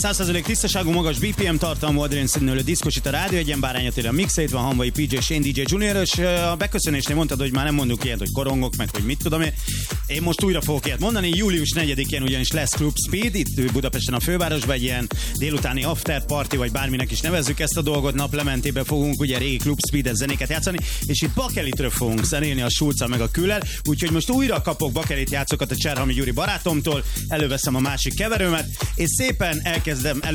100% tisztaságú, magas BPM tartalmú, adrénszínülő diszkosít a Rádió Egyen, Bárány Attila mixeit van, Hanvai PJ, Shane DJ Junior, és a beköszönésnél mondtad, hogy már nem mondunk ilyet, hogy korongok, meg hogy mit tudom én most újra fogok ilyet mondani, július 4-én ugyanis lesz Club Speed, itt Budapesten a fővárosban egy ilyen délutáni after party, vagy bárminek is nevezzük ezt a dolgot, naplementében fogunk ugye régi Club Speed-es zenéket játszani, és itt Bakelitről fogunk zenélni a Schulz-al meg a Küllel, úgyhogy most újra kapok Bakelit játszokat a Cserhami Gyuri barátomtól, előveszem a másik keverőmet, és szépen elkezdem